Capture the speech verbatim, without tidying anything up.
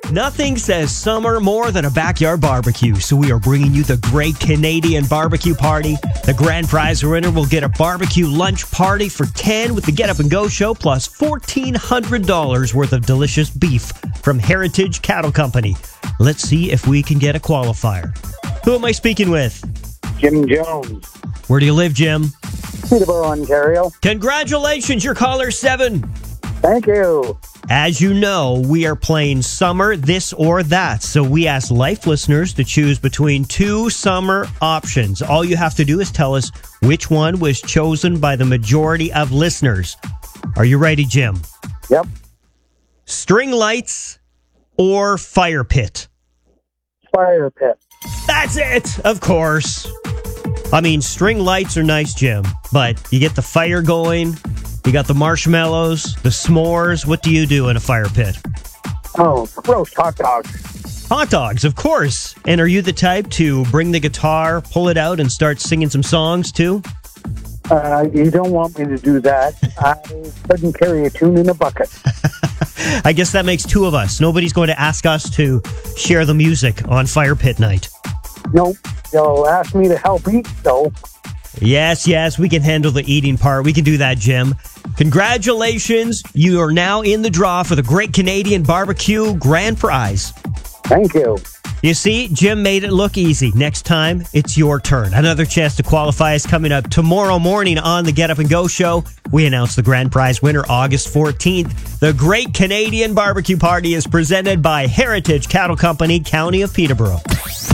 Nothing says summer more than a backyard barbecue, so we are bringing you the Great Canadian Barbecue Party. The grand prize winner will get a barbecue lunch party for ten with the Get Up and Go show, plus fourteen hundred dollars worth of delicious beef from Heritage Cattle Company. Let's see if we can get a qualifier. Who am I speaking with? Jim Jones, Where do you live, Jim? Peterborough, Ontario. Congratulations, you're caller seven. Thank you. As you know, we are playing Summer This or That. So we ask Life listeners to choose between two summer options. All you have to do is tell us which one was chosen by the majority of listeners. Are you ready, Jim? Yep. String lights or fire pit? Fire pit. That's it, of course. I mean, string lights are nice, Jim, but you get the fire going, you got the marshmallows, the s'mores. What do you do in a fire pit? Oh, roast hot dogs. Hot dogs, of course. And are you the type to bring the guitar, pull it out, and start singing some songs, too? Uh, you don't want me to do that. I couldn't carry a tune in a bucket. I guess that makes two of us. Nobody's going to ask us to share the music on fire pit night. Nope. They'll ask me to help eat, though. Yes, yes, we can handle the eating part. We can do that, Jim. Congratulations. You are now in the draw for the Great Canadian Barbecue Grand Prize. Thank you. You see, Jim made it look easy. Next time, it's your turn. Another chance to qualify is coming up tomorrow morning on the Get Up and Go show. We announce the grand prize winner August fourteenth. The Great Canadian Barbecue Party is presented by Heritage Cattle Company, County of Peterborough.